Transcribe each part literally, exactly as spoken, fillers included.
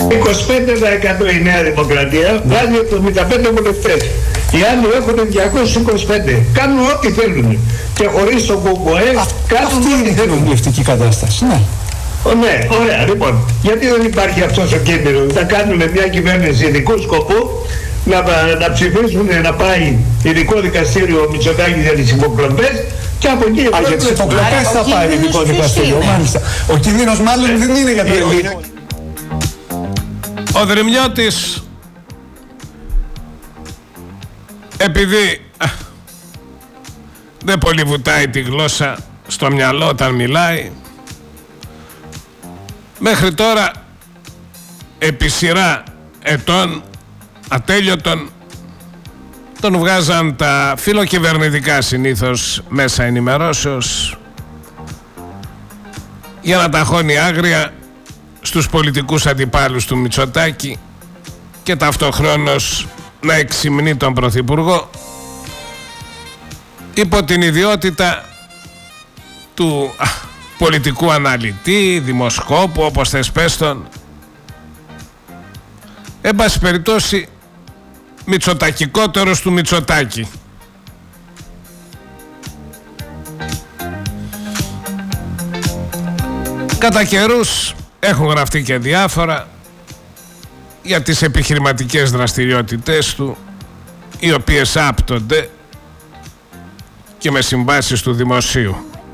είκοσι πέντε τοις εκατό η Νέα Δημοκρατία, βάζει εβδομήντα πέντε βουλευτές. Οι άλλοι έχουν διακόσιους είκοσι πέντε. Κάνουν ό,τι θέλουν. Και χωρίς το ΚΚΕ κάνουν ό,τι θέλουν. Αυτή είναι η κοινοβουλευτική κατάσταση. Ναι. Ναι, ωραία, λοιπόν. Γιατί δεν υπάρχει αυτός ο κίνδυνος να κάνουν μια κυβέρνηση ειδικού σκοπού, να, να ψηφίσουν να πάει ειδικό δικαστήριο ο Μητσοτάκης για τις υποκλοπές και από εκεί... Α, για τις υποκλοπές θα πάει ειδικό δικαστήριο, μάλιστα. Ο κίνδυνος μάλλον δεν είναι για το ελληνικό. Ο Δρυμιώτης, επειδή α, δεν πολύ βουτάει τη γλώσσα στο μυαλό όταν μιλάει, μέχρι τώρα επί σειρά ετών ατέλειωτον τον βγάζαν τα φιλοκυβερνητικά συνήθως μέσα ενημερώσεως για να ταχώνει άγρια στους πολιτικούς αντιπάλους του Μητσοτάκη και ταυτοχρόνως να εξυμνεί τον Πρωθυπουργό υπό την ιδιότητα του α, πολιτικού αναλυτή, δημοσκόπου, όπως θες πες τον. Εν πάση περιπτώσει, μητσοτακικότερος του Μητσοτάκη. Κατά καιρούς έχουν γραφτεί και διάφορα για τις επιχειρηματικές δραστηριότητες του, οι οποίες άπτονται και με συμβάσεις του δημοσίου.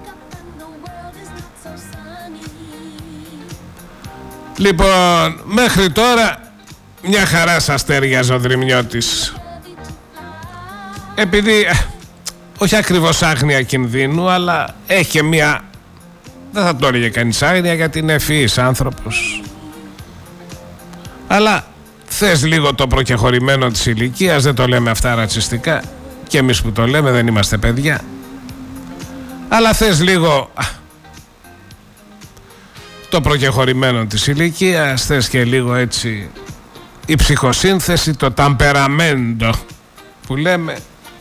Λοιπόν, μέχρι τώρα μια χαρά σας τέριαζε ο Δρυμιώτης. Επειδή, όχι ακριβώς άγνοια κινδύνου, αλλά έχει μια, δεν θα το έλεγε κανείς άγνοια γιατί είναι ευφυής άνθρωπος. Αλλά θες λίγο το προκεχωρημένο της ηλικίας, δεν το λέμε αυτά ρατσιστικά, και εμείς που το λέμε δεν είμαστε παιδιά. Αλλά θες λίγο το προκεχωρημένο της ηλικίας, θες και λίγο έτσι η ψυχοσύνθεση, το ταμπεραμέντο που λέμε.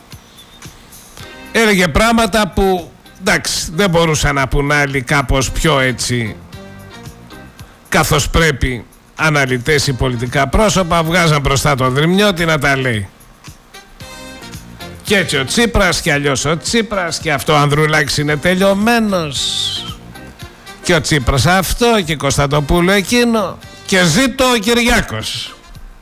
Έλεγε πράγματα που εντάξει δεν μπορούσαν να πουν άλλοι κάπως πιο έτσι καθώς πρέπει αναλυτές ή πολιτικά πρόσωπα, βγάζαν μπροστά τον Δρυμιώτη να τα λέει. Και έτσι ο Τσίπρας και αλλιώς ο Τσίπρας και αυτό ο Ανδρουλάκης είναι τελειωμένος και ο Τσίπρας αυτό και Κωνσταντοπούλου εκείνο και ζήτω ο Κυριάκος.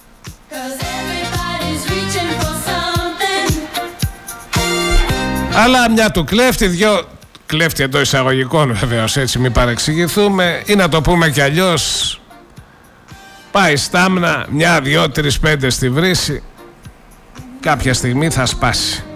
Αλλά μια του κλέφτη, δυο κλέφτη εντός εισαγωγικών βεβαίως, έτσι μην παρεξηγηθούμε, ή να το πούμε κι αλλιώς, πάει στάμνα, μια, δυο, τρεις, πέντε στη βρύση, κάποια στιγμή θα σπάσει.